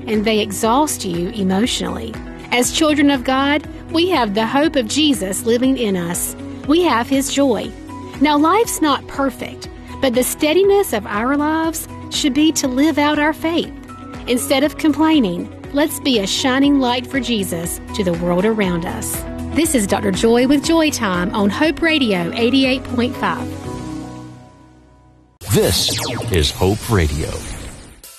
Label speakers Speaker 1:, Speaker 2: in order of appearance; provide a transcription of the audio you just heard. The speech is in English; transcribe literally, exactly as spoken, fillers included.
Speaker 1: and they exhaust you emotionally. As children of God, we have the hope of Jesus living in us. We have His joy. Now, life's not perfect, but the steadiness of our lives should be to live out our faith. Instead of complaining, let's be a shining light for Jesus to the world around us. This is Doctor Joy with Joy Time on Hope Radio eighty-eight point five.
Speaker 2: This is Hope Radio.